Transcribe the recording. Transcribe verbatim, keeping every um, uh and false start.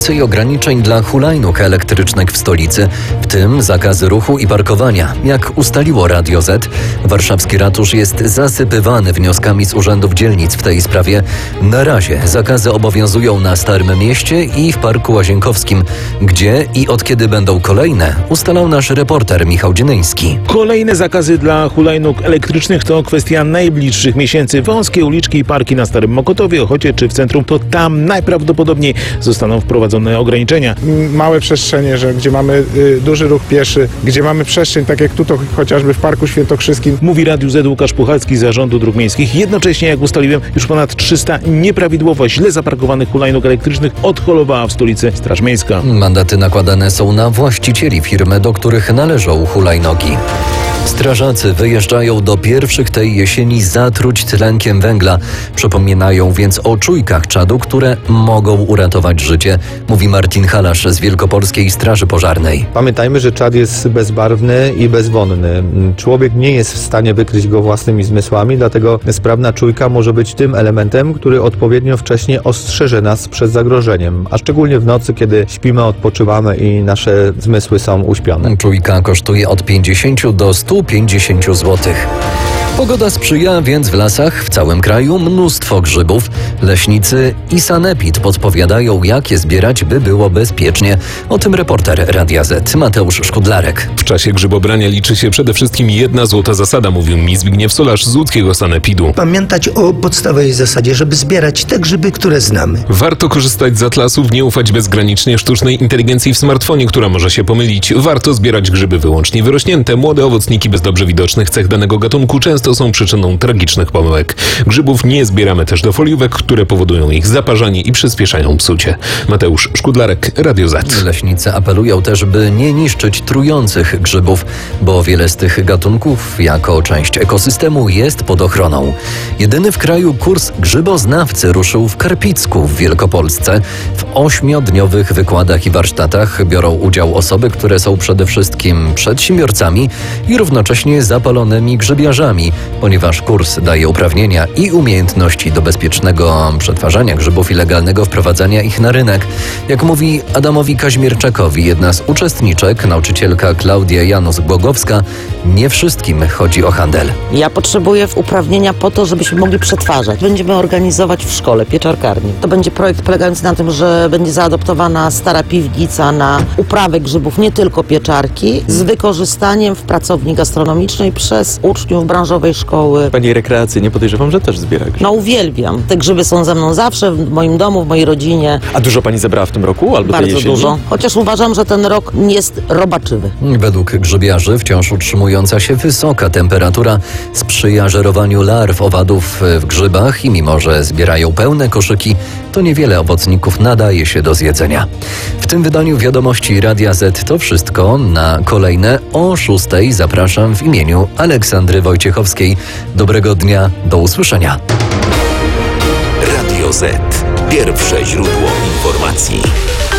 I ograniczeń dla hulajnóg elektrycznych w stolicy, w tym zakazy ruchu i parkowania. Jak ustaliło Radio Z, warszawski ratusz jest zasypywany wnioskami z urzędów dzielnic w tej sprawie. Na razie zakazy obowiązują na Starym Mieście i w Parku Łazienkowskim. Gdzie i od kiedy będą kolejne, ustalał nasz reporter Michał Dzienyński. Kolejne zakazy dla hulajnóg elektrycznych to kwestia najbliższych miesięcy. Wąskie uliczki i parki na Starym Mokotowie, Ochocie czy w centrum, to tam najprawdopodobniej zostaną wprowadzone ograniczenia. Małe przestrzenie, że gdzie mamy y, duży ruch pieszy, gdzie mamy przestrzeń, tak jak tutaj chociażby w Parku Świętokrzyskim. Mówi Radiu Z Łukasz Puchalski z Zarządu Dróg Miejskich. Jednocześnie, jak ustaliłem, już ponad trzysta nieprawidłowo źle zaparkowanych hulajnóg elektrycznych odholowała w stolicy Straż Miejska. Mandaty nakładane są na właścicieli firmy, do których należą hulajnogi. Strażacy wyjeżdżają do pierwszych tej jesieni zatruć tlenkiem węgla. Przypominają więc o czujkach czadu, które mogą uratować życie, mówi Martin Halasz z Wielkopolskiej Straży Pożarnej. Pamiętajmy, że czad jest bezbarwny i bezwonny. Człowiek nie jest w stanie wykryć go własnymi zmysłami, dlatego sprawna czujka może być tym elementem, który odpowiednio wcześnie ostrzeże nas przed zagrożeniem, a szczególnie w nocy, kiedy śpimy, odpoczywamy i nasze zmysły są uśpione. Czujka kosztuje od pięćdziesięciu do stu pięćdziesięciu złotych. Pogoda sprzyja, więc w lasach w całym kraju mnóstwo grzybów. Leśnicy i sanepid podpowiadają, jak je zbierać, by było bezpiecznie. O tym reporter Radia Z Mateusz Szkudlarek. W czasie grzybobrania liczy się przede wszystkim jedna złota zasada, mówił mi Zbigniew Solarz z łódzkiego sanepidu. Pamiętać o podstawowej zasadzie, żeby zbierać te grzyby, które znamy. Warto korzystać z atlasów, nie ufać bezgranicznie sztucznej inteligencji w smartfonie, która może się pomylić. Warto zbierać grzyby wyłącznie wyrośnięte. Młode owocniki bez dobrze widocznych cech danego gatunku często są przyczyną tragicznych pomyłek. Grzybów nie zbieramy też do foliówek, które powodują ich zaparzanie i przyspieszają psucie. Mateusz Szkudlarek, Radio Z. Leśnicy apelują też, by nie niszczyć trujących grzybów, bo wiele z tych gatunków jako część ekosystemu jest pod ochroną. Jedyny w kraju kurs grzyboznawcy ruszył w Karpicku w Wielkopolsce. W ośmiodniowych wykładach i warsztatach biorą udział osoby, które są przede wszystkim przedsiębiorcami i równocześnie zapalonymi grzybiarzami, ponieważ kurs daje uprawnienia i umiejętności do bezpiecznego przetwarzania grzybów i legalnego wprowadzania ich na rynek. Jak mówi Adamowi Kaźmierczakowi, jedna z uczestniczek, nauczycielka Klaudia Janus-Głogowska, nie wszystkim chodzi o handel. Ja potrzebuję uprawnienia po to, żebyśmy mogli przetwarzać. Będziemy organizować w szkole pieczarkarni. To będzie projekt polegający na tym, że będzie zaadoptowana stara piwnica na uprawę grzybów, nie tylko pieczarki, z wykorzystaniem w pracowni gastronomicznej przez uczniów branżowej szkoły. Pani rekreacyjnie nie podejrzewam, że też zbiera grzyby. No uwielbiam. Te grzyby są ze mną zawsze, w moim domu, w mojej rodzinie. A dużo pani zebrała w tym roku albo tej Bardzo jesieni? dużo. Chociaż uważam, że ten rok jest robaczywy. Według grzybiarzy wciąż utrzymująca się wysoka temperatura sprzyja żerowaniu larw owadów w grzybach i mimo, że zbierają pełne koszyki, to niewiele owocników nadaje się do zjedzenia. W tym wydaniu Wiadomości Radia Z to wszystko. Na kolejne o szóstej zapraszam w imieniu Aleksandry Wojciechowskiej. Dobrego dnia, do usłyszenia. Radio Z. Pierwsze źródło informacji.